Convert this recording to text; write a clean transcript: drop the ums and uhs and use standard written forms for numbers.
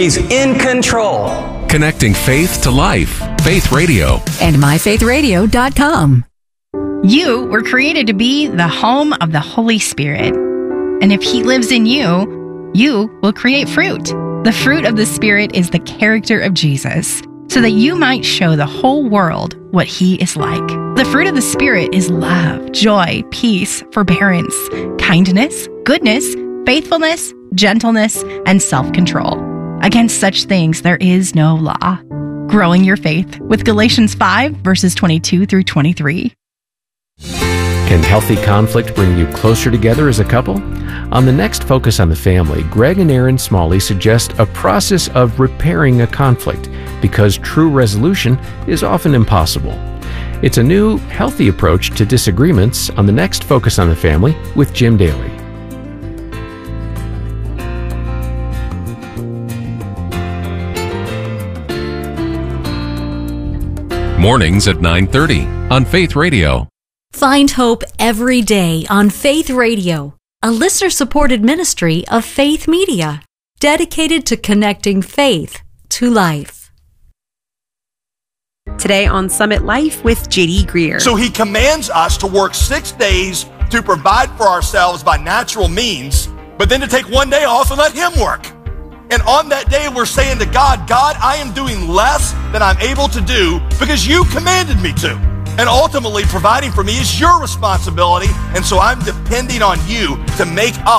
He's in control. Connecting faith to life. Faith Radio. And myfaithradio.com. You were created to be the home of the Holy Spirit. And if He lives in you, you will create fruit. The fruit of the Spirit is the character of Jesus, so that you might show the whole world what He is like. The fruit of the Spirit is love, joy, peace, forbearance, kindness, goodness, faithfulness, gentleness, and self-control. Against such things there is no law. Growing your faith with Galatians 5, verses 22 through 23. Can healthy conflict bring you closer together as a couple? On the next Focus on the Family, Greg and Erin Smalley suggest a process of repairing a conflict because true resolution is often impossible. It's a new, healthy approach to disagreements on the next Focus on the Family with Jim Daly. Mornings at 9:30 on Faith Radio. Find hope every day on Faith Radio, a listener-supported ministry of Faith Media, dedicated to connecting faith to life. Today on Summit Life with J.D. Greer. So He commands us to work 6 days to provide for ourselves by natural means, but then to take one day off and let Him work. And on that day, we're saying to God, God, I am doing less than I'm able to do because You commanded me to. And ultimately, providing for me is Your responsibility, and so I'm depending on You to make up